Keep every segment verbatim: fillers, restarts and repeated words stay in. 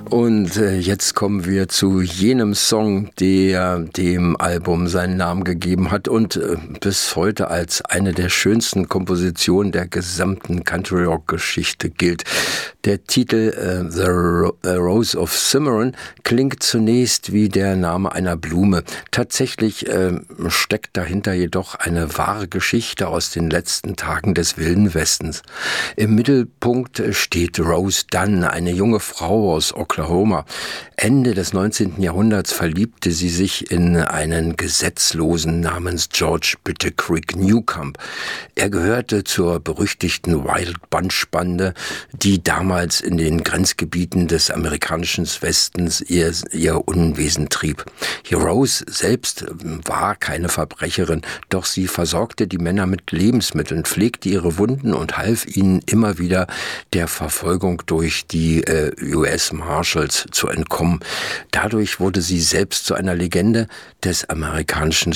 Und äh, jetzt kommen wir zu jenem Song, der dem Album seinen Namen gegeben hat und äh, bis heute als eine der schönsten Kompositionen der gesamten Country-Rock-Geschichte gilt. Der Titel äh, The Ro- Rose of Cimarron klingt zunächst wie der Name einer Blume. Tatsächlich äh, steckt dahinter jedoch eine wahre Geschichte aus den letzten Tagen des Wilden Westens. Im Mittelpunkt steht Rose Dunn, eine junge Frau aus Oklahoma. Ende des neunzehnten Jahrhunderts verliebte sie sich in einen Gesetzlosen namens George Bittercreek Newcomb. Er gehörte zur berüchtigten Wild Bunch Bande, die damals in den Grenzgebieten des amerikanischen Westens ihr, ihr Unwesen trieb. Rose selbst war keine Verbrecherin, doch sie versorgte die Männer mit Lebensmitteln, pflegte ihre Wunden und half ihnen immer wieder der Verfolgung durch die äh, U S Marshals zu entkommen. Dadurch wurde sie selbst zu einer Legende des amerikanischen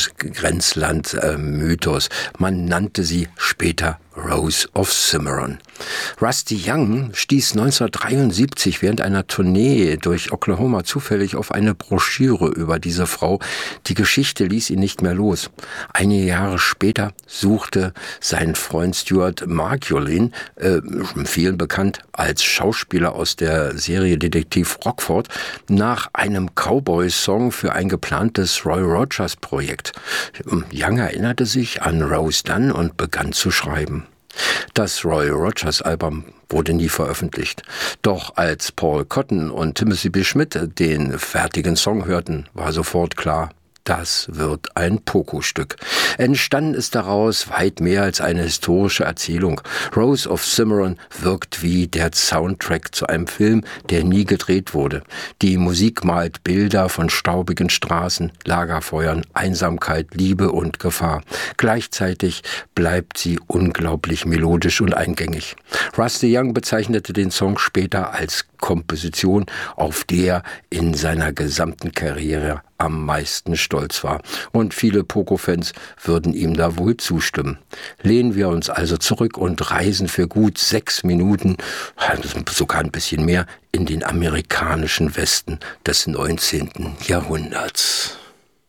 Grenzland-Mythos. Man nannte sie später Rose of Cimarron. Rusty Young stieß neunzehnhundertdreiundsiebzig während einer Tournee durch Oklahoma zufällig auf eine Broschüre über diese Frau. Die Geschichte ließ ihn nicht mehr los. Einige Jahre später suchte sein Freund Stuart Margolin, äh, vielen bekannt als Schauspieler aus der Serie Detektiv Rockford, nach einem Cowboy-Song für ein geplantes Roy Rogers-Projekt. Young erinnerte sich an Rose Dunn und begann zu schreiben. Das Roy Rogers Album wurde nie veröffentlicht. Doch als Paul Cotton und Timothy B. Schmidt den fertigen Song hörten, war sofort klar, das wird ein Poco-Stück. Entstanden ist daraus weit mehr als eine historische Erzählung. Rose of Cimarron wirkt wie der Soundtrack zu einem Film, der nie gedreht wurde. Die Musik malt Bilder von staubigen Straßen, Lagerfeuern, Einsamkeit, Liebe und Gefahr. Gleichzeitig bleibt sie unglaublich melodisch und eingängig. Rusty Young bezeichnete den Song später als Komposition, auf die er in seiner gesamten Karriere am meisten stolz war. Und viele Poco-Fans würden ihm da wohl zustimmen. Lehnen wir uns also zurück und reisen für gut sechs Minuten, sogar ein bisschen mehr, in den amerikanischen Westen des neunzehnten Jahrhunderts.